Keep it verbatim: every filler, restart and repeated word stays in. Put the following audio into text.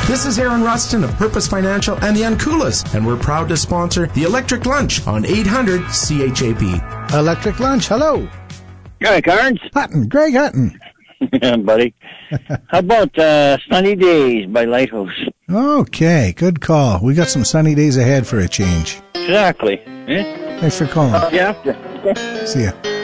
This is Aaron Rustin of Purpose Financial and the Uncoulas, and we're proud to sponsor the Electric Lunch on eight hundred C H A P. Electric Lunch, hello. Hi, Carnes. Hutton, Greg Hutton. Yeah, buddy. How about uh, Sunny Days by Lighthouse? Okay, good call. We got some sunny days ahead for a change. Exactly. Eh? Thanks for calling. Uh, yeah. See ya.